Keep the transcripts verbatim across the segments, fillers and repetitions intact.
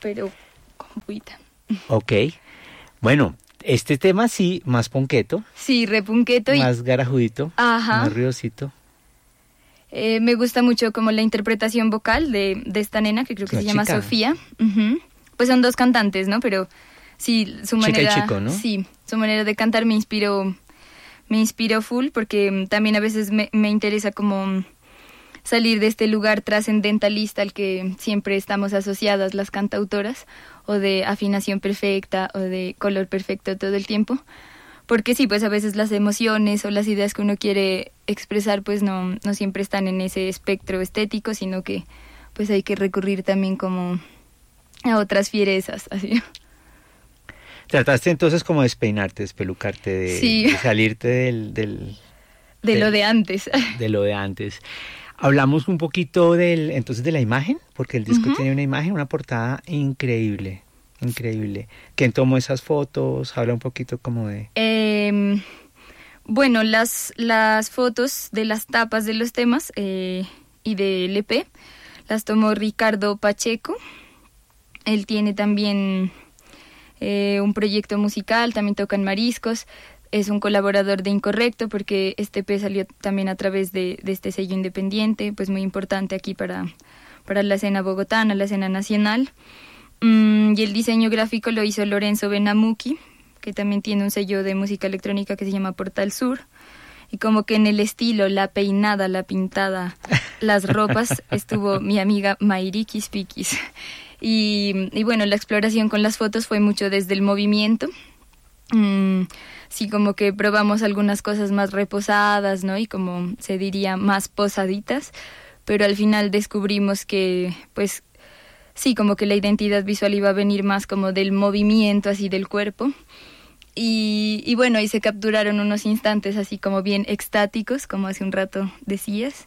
pero con buita. Ok. Bueno, este tema sí, más ponqueto. Sí, repunqueto. Más y... garajudito. Ajá. Más ruidosito. Eh, me gusta mucho como la interpretación vocal de, de esta nena, que creo que Una se llama chica. Sofía. Uh-huh. Pues son dos cantantes, ¿no? Pero sí, su Chica manera... y chico, ¿no? Sí, su manera de cantar me inspiró, me inspiró full, porque también a veces me, me interesa como salir de este lugar trascendentalista al que siempre estamos asociadas las cantautoras, o de afinación perfecta, o de color perfecto todo el tiempo. Porque sí, pues a veces las emociones o las ideas que uno quiere expresar pues no, no siempre están en ese espectro estético, sino que pues hay que recurrir también como a otras fierezas, así. Trataste entonces como de despeinarte, despelucarte, de, Sí. de salirte del, del, De del- lo de antes. de lo de antes. Hablamos un poquito del, entonces de la imagen, porque el disco Ujú. tiene una imagen, una portada increíble, increíble. ¿Quién tomó esas fotos? Habla un poquito como de... Eh, bueno, las, las fotos de las tapas de los temas eh, y del E P las tomó Ricardo Pacheco. Él tiene también eh, un proyecto musical, también toca en Mariscos. Es un colaborador de Incorrecto, porque este E P salió también a través de, de este sello independiente, pues muy importante aquí para, para la escena bogotana, la escena nacional. Mm, y el diseño gráfico lo hizo Lorenzo Benamuki, que también tiene un sello de música electrónica que se llama Portal Sur. Y como que en el estilo, la peinada, la pintada, las ropas, estuvo mi amiga Mayrikis Pikis. Y, y bueno, la exploración con las fotos fue mucho desde el movimiento. Mm, sí, como que probamos algunas cosas más reposadas, ¿no? Y como se diría, más posaditas. Pero al final descubrimos que, pues, sí, como que la identidad visual iba a venir más como del movimiento, así del cuerpo. Y, y bueno, ahí se capturaron unos instantes así como bien extáticos, como hace un rato decías.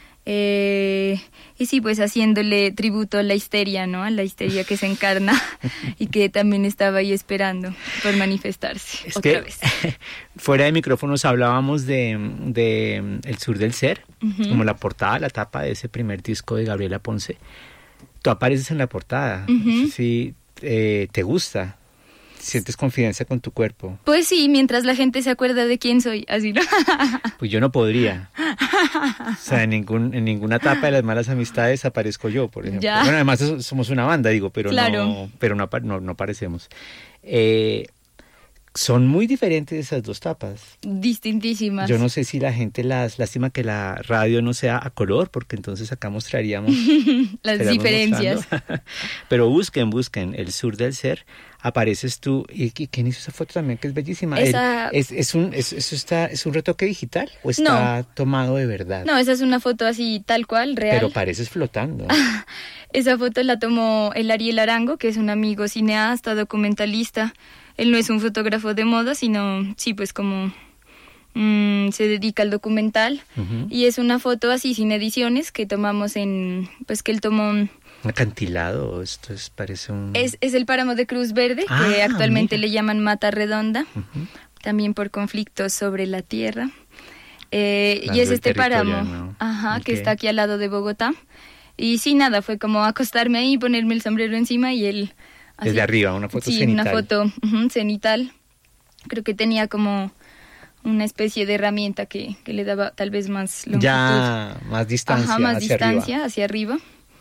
Eh, y sí, pues haciéndole tributo a la histeria, ¿no? A la histeria que se encarna y que también estaba ahí esperando por manifestarse Es otra que vez. fuera de micrófonos hablábamos de, de El Sur del Ser, Uh-huh. como la portada, la tapa de ese primer disco de Gabriela Ponce. Tú apareces en la portada, Uh-huh. sí, eh, te gusta, sientes confianza con tu cuerpo. Pues sí, mientras la gente se acuerda de quién soy, así, ¿no? Pues yo no podría. O sea, en, ningún, en ninguna etapa de Las Malas Amistades aparezco yo, por ejemplo. Ya. Bueno, además eso- somos una banda, digo, pero Claro. no, pero no, apa- no, no parecemos. Eh, son muy diferentes esas dos tapas. Distintísimas. Yo no sé si la gente las lástima que la radio no sea a color, porque entonces acá mostraríamos Las estaríamos diferencias. mostrando. Pero busquen, busquen El Sur del Ser. Apareces tú. ¿Y y quién hizo esa foto también? Que es bellísima. Esa- El- es, es, un, es, eso está, ¿Es un retoque digital o está tomado de verdad? No, esa es una foto así tal cual, real. Pero pareces flotando. Esa foto la tomó el Ariel Arango, que es un amigo cineasta, documentalista. Él no es un fotógrafo de moda, sino, sí, pues como mm, se dedica al documental. Ujú. Y es una foto así, sin ediciones, que tomamos en, pues que él tomó, Un acantilado, esto es, parece un... es, es el páramo de Cruz Verde, Ah, que actualmente mira. le llaman Mata Redonda, Ujú. también por conflictos sobre la tierra. Eh, Claro, y es del este páramo, territorial, ¿no? ajá, que Ok. está aquí al lado de Bogotá. Y sí, nada, fue como acostarme ahí, ponerme el sombrero encima y él... así- Desde arriba, una foto sí, cenital. una foto ujú, cenital. Creo que tenía como una especie de herramienta que, que le daba tal vez más longitud. Ya más distancia Ajá, más hacia distancia arriba. hacia arriba.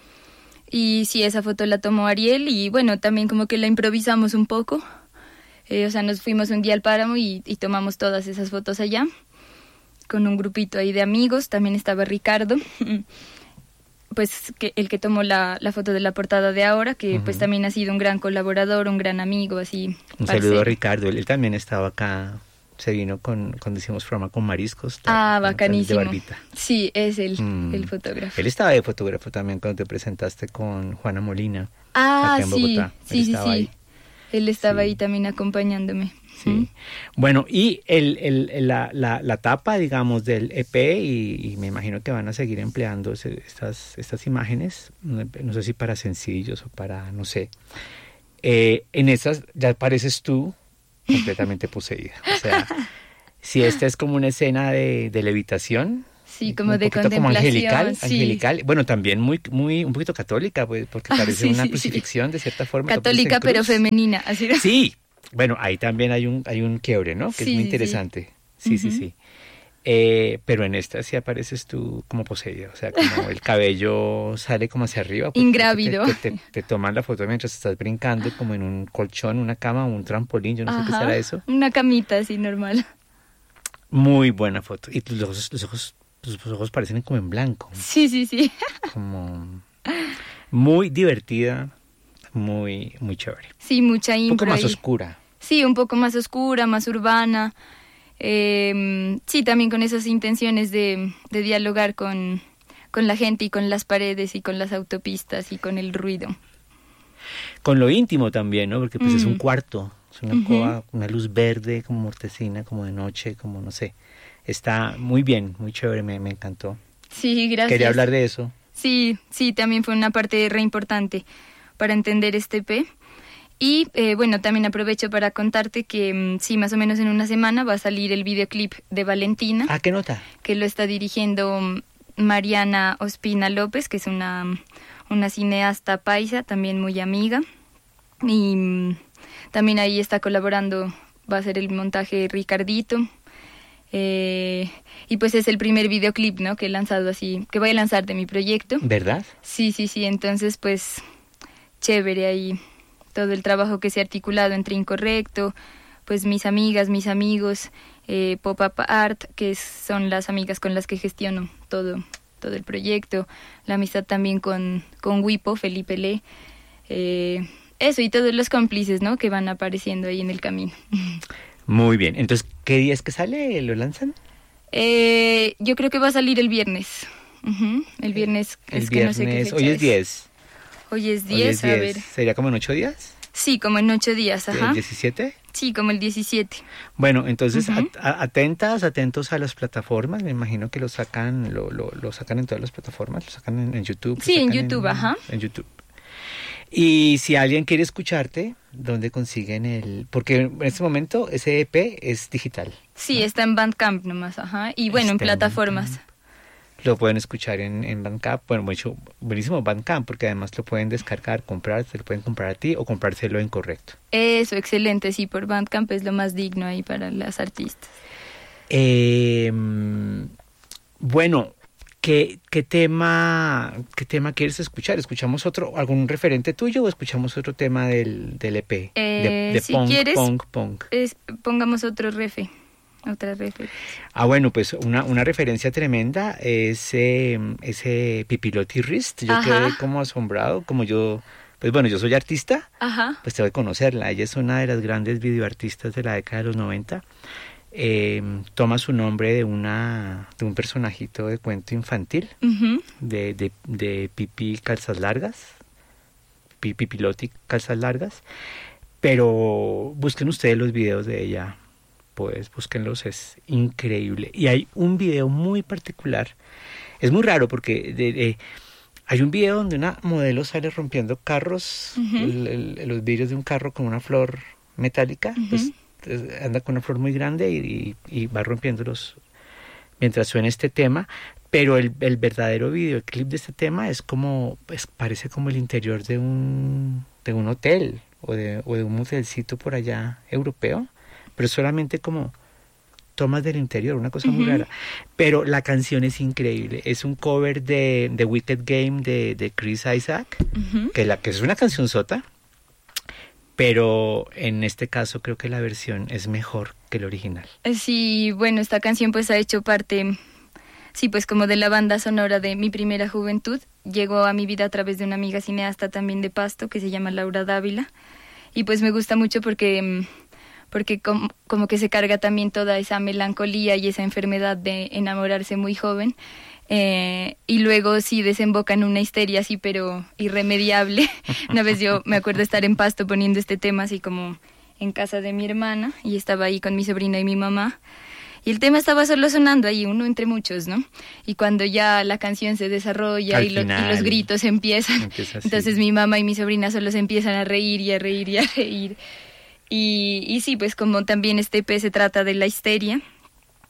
Y sí, esa foto la tomó Ariel y bueno, también como que la improvisamos un poco. Eh, o sea, nos fuimos un día al páramo y, y tomamos todas esas fotos allá con un grupito ahí de amigos. También estaba Ricardo, pues que el que tomó la, la foto de la portada de ahora, que Ujú. pues también ha sido un gran colaborador, un gran amigo, así. Un parcero. saludo a Ricardo, él, él también estaba acá, se vino con cuando hicimos programa con Mariscos. Ah, tal, bacanísimo. De Barbita. Sí, es el, Mm. el fotógrafo. Él estaba de fotógrafo también cuando te presentaste con Juana Molina. Ah, acá en sí, Bogotá. Él sí, sí, estaba sí. ahí. Él estaba Sí. ahí también acompañándome. Sí. Ujú. Bueno, y el, el, el- la, la, la tapa, digamos, del E P, y, y me imagino que van a seguir empleando ese- estas, estas imágenes, no, no sé si para sencillos o para, no sé. Eh, en estas ya apareces tú completamente poseída. O sea, si esta es como una escena de, de levitación, Sí, como un de poquito como contemplación. angelical, Sí. angelical. Bueno, también muy, muy, un poquito católica, pues, porque Ah, parece sí, una sí, crucifixión sí. de cierta forma. Católica en pero cruz. femenina, así. Sí, bueno, ahí también hay un, hay un quiebre, ¿no? Que es Sí, muy sí, sí. interesante. Sí, sí, Ujú. sí. Eh, pero en esta sí apareces tú como poseída, o sea, como el cabello sale como hacia arriba, porque creo que te, Ingrávido. te, te, te toman la foto mientras estás brincando, como en un colchón, una cama, un trampolín, yo no sé qué Ajá, será eso. una camita así normal. Muy buena foto. Y tus ojos, los ojos, tus ojos parecen como en blanco, Sí, sí, sí. como muy divertida, muy, muy chévere. Sí, mucha Un poco impro más ahí. oscura. Sí, un poco más oscura, más urbana. Eh, sí, también con esas intenciones de, de dialogar con, con la gente y con las paredes y con las autopistas y con el ruido. Con lo íntimo también, ¿no? Porque pues Mm. es un cuarto, es una Ujú. alcoba, una luz verde como mortecina, como de noche, como no sé. Está muy bien, muy chévere, me, me encantó. Sí, gracias. Quería hablar de eso. Sí, sí, también fue una parte re importante para entender este E P. Y eh, bueno, también aprovecho para contarte que mm, sí, más o menos en una semana va a salir el videoclip de Valentina, Ah, ¿qué nota? que lo está dirigiendo mm, Mariana Ospina López, que es una, una cineasta paisa, también muy amiga. Y mm, también ahí está colaborando, va a ser el montaje Ricardito. Eh, y pues es el primer videoclip, ¿no? Que he lanzado así, que voy a lanzar de mi proyecto. ¿Verdad? Sí, sí, sí, entonces pues chévere ahí todo el trabajo que se ha articulado entre Incorrecto, pues mis amigas, mis amigos, eh, Pop-Up Art, que son las amigas con las que gestiono todo, todo el proyecto, la amistad también con, con Wipo, Felipe Le, eh, eso y todos los cómplices, ¿no? Que van apareciendo ahí en el camino. Muy bien. Entonces, ¿qué día es que sale? ¿Lo lanzan? Eh, yo creo que va a salir el viernes. Ujú, el viernes, El es que no sé qué viernes, fecha hoy es diez. Hoy es Hoy diez, es a diez. ver. ¿Sería como en ocho días? Sí, como en ocho días, ajá. ¿El diecisiete? Sí, como el diecisiete. Bueno, entonces Ujú. at- a- atentas, atentos a las plataformas. Me imagino que lo sacan, lo, lo, lo sacan en todas las plataformas, lo sacan en, en YouTube. lo Sí, en sacan YouTube, ajá. En YouTube. Y si alguien quiere escucharte, ¿dónde consiguen el...? Porque en este momento ese E P es digital. Sí, está en Bandcamp nomás, ajá. Y bueno, en Está en plataformas. Bandcamp. Lo pueden escuchar en, en Bandcamp. Bueno, mucho, buenísimo Bandcamp, porque además lo pueden descargar, comprar, se lo pueden comprar a ti o comprárselo en Correcto. Eso, excelente, sí, por Bandcamp es lo más digno ahí para las artistas. Eh, bueno, ¿qué, qué tema qué tema quieres escuchar? ¿Escuchamos otro, algún referente tuyo o escuchamos otro tema del, del E P? Eh, de de si punk, quieres, punk, punk. Es, pongamos otro refe, otra refe. Ah, bueno, pues una, una referencia tremenda es eh, ese Pipilotti Wrist. Yo Ajá. quedé como asombrado, como yo, pues bueno, yo soy artista, Ajá. pues tengo que conocerla. Ella es una de las grandes videoartistas de la década de los noventa. Eh, toma su nombre de una de un personajito de cuento infantil, Ujú. de, de, de Pipi Calzas Largas, Pi- Pipilotti Calzas Largas. Pero busquen ustedes los videos de ella, pues búsquenlos, es increíble. Y hay un video muy particular, es muy raro porque de, de- hay un video donde una modelo sale rompiendo carros, Ujú. el- el- los vidrios de un carro con una flor metálica, Ujú. pues es- anda con una flor muy grande y, y- y va rompiéndolos mientras suena este tema. Pero el, el verdadero videoclip de este tema es como, pues parece como el interior de un, de un hotel o de, o de un motelcito por allá europeo, pero solamente como tomas del interior, una cosa muy Ujú. rara. Pero la canción es increíble, es un cover de, de Wicked Game de, de Chris Isaac, Ujú. que, la, que es una canción sota, pero en este caso creo que la versión es mejor que el original. Sí, bueno, esta canción pues ha hecho parte, sí, pues como de la banda sonora de mi primera juventud. Llegó a mi vida a través de una amiga cineasta también de Pasto que se llama Laura Dávila. Y pues me gusta mucho porque, mm, porque com- como que se carga también toda esa melancolía y esa enfermedad de enamorarse muy joven. Eh, y luego sí desemboca en una histeria así, pero irremediable. Una vez yo me acuerdo estar en Pasto poniendo este tema así como en casa de mi hermana y estaba ahí con mi sobrina y mi mamá. Y el tema estaba solo sonando ahí, uno entre muchos, ¿no? Y cuando ya la canción se desarrolla Al y, lo- y final, los gritos empiezan, empieza así. entonces mi mamá y mi sobrina solo se empiezan a reír y a reír y a reír. Y, y sí, pues como también este E P se trata de la histeria,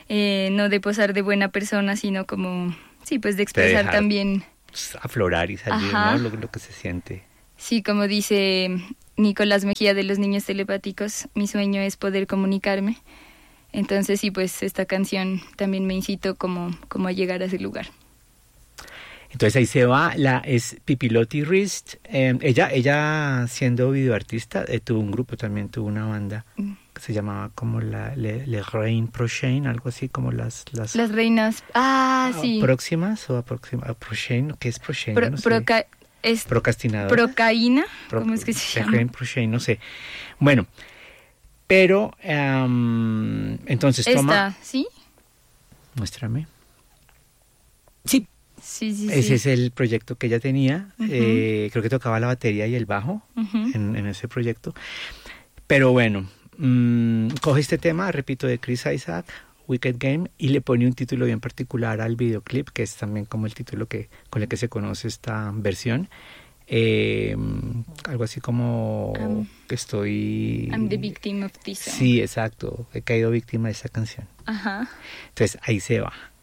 eh, no de posar de buena persona, sino como, sí, pues de expresar de también. Aflorar y salir, Ajá. ¿no? Lo, lo que se siente. Sí, como dice Nicolás Mejía de los niños telepáticos, mi sueño es poder comunicarme. Entonces sí, pues esta canción también me incitó como, como a llegar a ese lugar. Entonces ahí se va, la es Pipilotti Rist. Eh, ella, ella siendo videoartista, eh, tuvo un grupo también, tuvo una banda Mm. que se llamaba como la Le, Le Reine Prochaine, algo así como las las, Las reinas. Ah, sí. próximas o aproxima, Prochaine, ¿qué es Prochaine? Pro, No sé. proca- es Procrastinadora. procaína. Pro- ¿Cómo es que se Le llama? Reine Prochaine, no sé. Bueno, pero um, entonces toma. Esta, ¿sí? Muéstrame. Sí, Sí, sí, ese sí. es el proyecto que ella tenía. Ujú. Eh, creo que tocaba la batería y el bajo Ujú. en, en ese proyecto. Pero bueno, mmm, coge este tema, repito, de Chris Isaac, Wicked Game, y le pone un título bien particular al videoclip, que es también como el título que con el que se conoce esta versión. Eh, algo así como Um, que estoy... I'm the victim of this song. Sí, exacto. He caído víctima de esa canción. Ajá. Entonces ahí se va.